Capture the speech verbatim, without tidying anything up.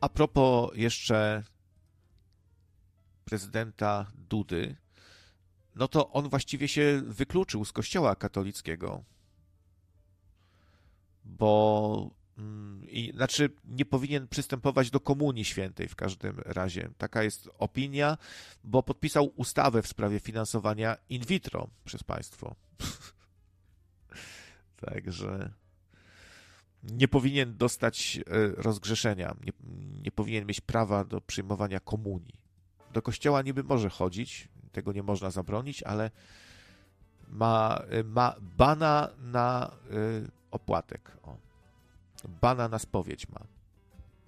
a propos jeszcze prezydenta Dudy, no to on właściwie się wykluczył z kościoła katolickiego, bo i, znaczy nie powinien przystępować do komunii świętej w każdym razie. Taka jest opinia, bo podpisał ustawę w sprawie finansowania in vitro przez państwo. Także nie powinien dostać rozgrzeszenia, nie, nie powinien mieć prawa do przyjmowania komunii. Do kościoła niby może chodzić, tego nie można zabronić, ale ma, ma bana na y, opłatek. O. Bana na spowiedź ma.